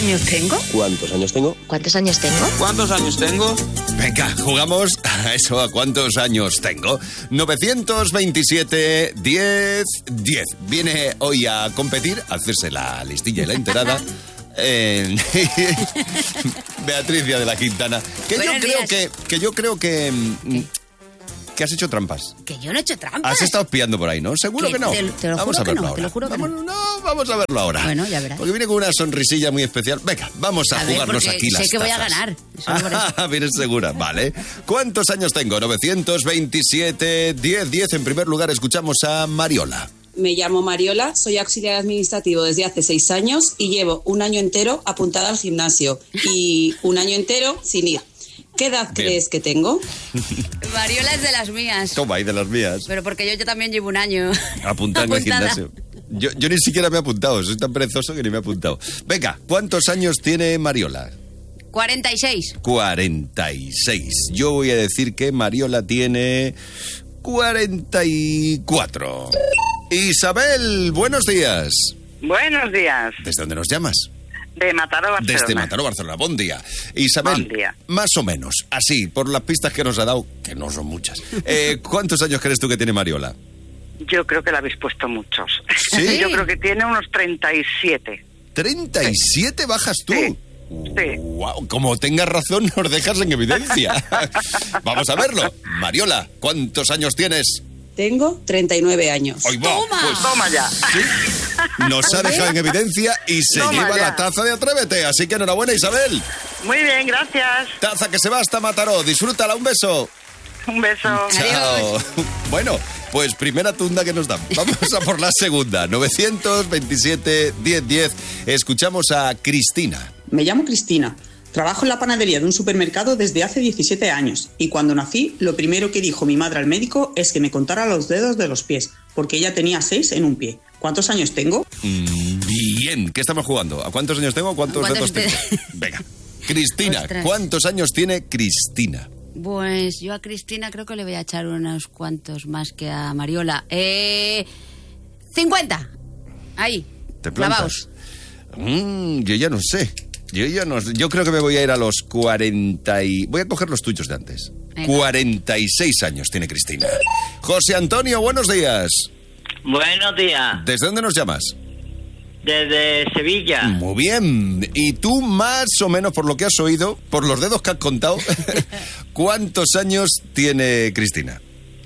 años tengo? ¿Cuántos años tengo? ¿Cuántos años tengo? ¿Cuántos años tengo? Venga, jugamos a eso, ¿a cuántos años tengo? 927 10 10. Viene hoy a competir, a hacerse la listilla y la enterada. Beatricia de la Quintana. Que yo creo que has hecho trampas. Que yo no he hecho trampas. Has estado espiando por ahí, ¿no? Seguro que no. Te lo vamos juro a verlo que no, ahora. te lo juro que Vamos a verlo ahora. Bueno, ya verás. Porque viene con una sonrisilla muy especial. Venga, vamos a jugarnos aquí las sé que voy a tazas. ganar. Vienes segura, vale. ¿Cuántos años tengo? 927 10 10. En primer lugar, escuchamos a Mariola. Me llamo Mariola, soy auxiliar administrativo desde hace 6 años y llevo un año entero apuntada al gimnasio y un año entero sin ir. ¿Qué edad crees que tengo? Mariola es de las mías. Toma, y de las mías. Pero porque yo también llevo un año Apuntada en el gimnasio. Yo ni siquiera me he apuntado, soy tan perezoso que ni me he apuntado. Venga, ¿cuántos años tiene Mariola? 46. 46. Yo voy a decir que Mariola tiene 44. Isabel, buenos días. Buenos días. ¿Desde dónde nos llamas? De Mataró, Barcelona. Desde Mataró, Barcelona. Buen día. Isabel, Buen día. Más o menos, así, por las pistas que nos ha dado, que no son muchas. ¿Cuántos años crees tú que tiene Mariola? Yo creo que le habéis puesto muchos. ¿Sí? Yo creo que tiene unos 37. ¿37 bajas tú? Sí. Wow, como tengas razón, nos dejas en evidencia. Vamos a verlo. Mariola, ¿cuántos años tienes? Tengo 39 años. Toma ya. ¿Sí? Nos ha dejado en evidencia y se Toma lleva ya. la taza de Atrévete. Así que enhorabuena, Isabel. Muy bien, gracias. Taza que se va hasta Mataró. Disfrútala, un beso. Un beso. Chao. Bueno, pues primera tunda que nos dan. Vamos a por la segunda. 927 10 10. Escuchamos a Cristina. Me llamo Cristina. Trabajo en la panadería de un supermercado desde hace 17 años y cuando nací, lo primero que dijo mi madre al médico es que me contara los dedos de los pies, porque ella tenía 6 en un pie. ¿Cuántos años tengo? Bien, ¿qué estamos jugando? ¿A cuántos años tengo? ¿Cuántos dedos tengo? Venga, Cristina, Ostras. ¿cuántos años tiene Cristina? Pues yo a Cristina creo que le voy a echar unos cuantos más que a Mariola. 50. Ahí. ¿Te plantas? Clavaos. Yo ya no sé. Yo creo que me voy a ir a los 40 y... Voy a coger los tuyos de antes. Venga. 46 años tiene Cristina. José Antonio, buenos días. Buenos días, ¿Desde dónde nos llamas? desde Sevilla. Muy bien. Y tú, más o menos, por lo que has oído, por los dedos que has contado, ¿cuántos años tiene Cristina?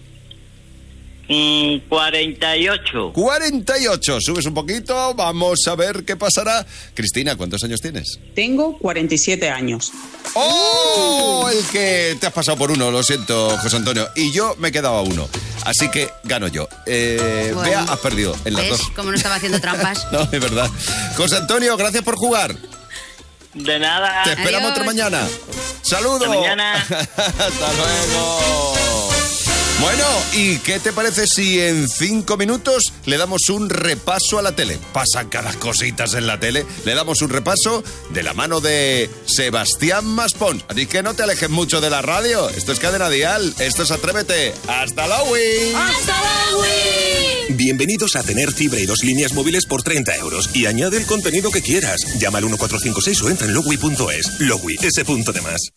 48. 48. Subes un poquito, vamos a ver qué pasará. Cristina, ¿cuántos años tienes? Tengo 47 años. ¡Oh! El que te has pasado por uno, lo siento, José Antonio. Y yo me he quedado a uno. Así que gano yo. Bueno. Bea, has perdido en las ¿Ves? dos. Como no estaba haciendo trampas. No, es verdad. José Antonio, gracias por jugar. De nada. Te esperamos Adiós. otra mañana. ¡Saludos! Hasta mañana. ¡Hasta luego! Bueno, ¿y qué te parece si en 5 minutos le damos un repaso a la tele? Pasan cada cositas en la tele. Le damos un repaso de la mano de Sebastián Maspons. Así que no te alejes mucho de la radio. Esto es Cadena Dial. Esto es Atrévete. ¡Hasta luego! Bienvenidos a tener fibra y 2 líneas móviles por 30 euros. Y añade el contenido que quieras. Llama al 1456 o entra en logui.es. Logui, ese punto de más.